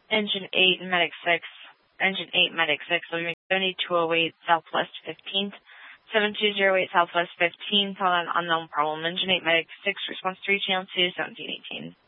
Engine 8, Medic 6. Engine 8, Medic 6, leaving 7208 Southwest 15th. 7208 Southwest 15th on an unknown problem. Engine 8, Medic 6, response 3, channel 2, 1718.